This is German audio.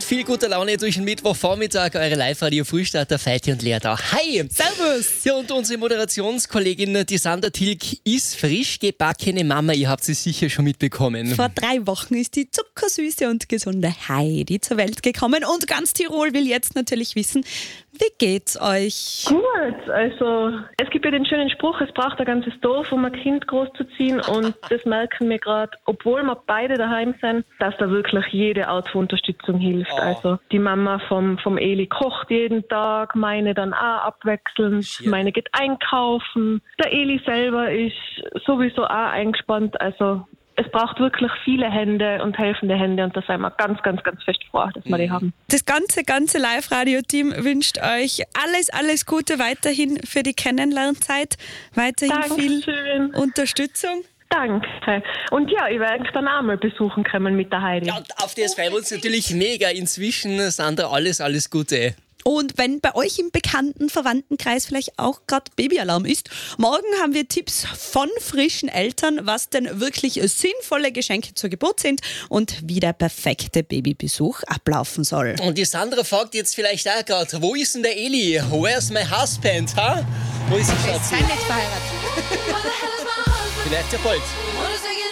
viel guter Laune durch den Mittwochvormittag. Eure Live-Radio-Frühstarter Feiti und Lea da. Hi! Servus! Ja, und unsere Moderationskollegin, die Sandra Tilg, ist frisch gebackene Mama. Ihr habt sie sicher schon mitbekommen. Vor 3 Wochen ist die zuckersüße und gesunde Heidi zur Welt gekommen. Und ganz Tirol will jetzt natürlich wissen, wie geht's euch? Gut, also es gibt ja den schönen Spruch, es braucht ein ganzes Dorf, um ein Kind großzuziehen, und das merken wir gerade, obwohl wir beide daheim sind, dass da wirklich jede Art von Unterstützung hilft. Also die Mama vom Eli kocht jeden Tag, meine dann auch abwechselnd, meine geht einkaufen, der Eli selber ist sowieso auch eingespannt, also es braucht wirklich viele Hände und helfende Hände, und da sind wir ganz, ganz, ganz fest froh, dass wir die haben. Das ganze Live-Radio-Team wünscht euch alles Gute weiterhin für die Kennenlernzeit, weiterhin Dankeschön. viel Unterstützung. Danke. Und ja, ich werde dann auch mal besuchen können mit der Heidi. Ja, und auf das freuen wir uns natürlich mega. Inzwischen, Sandra, alles Gute. Und wenn bei euch im bekannten Verwandtenkreis vielleicht auch gerade Babyalarm ist, morgen haben wir Tipps von frischen Eltern, was denn wirklich sinnvolle Geschenke zur Geburt sind und wie der perfekte Babybesuch ablaufen soll. Und die Sandra fragt jetzt vielleicht auch gerade, wo ist denn der Eli? Where's my husband? Ha? Wo ist die Schatzi? Nicht verheiratet. Vielleicht ja bald.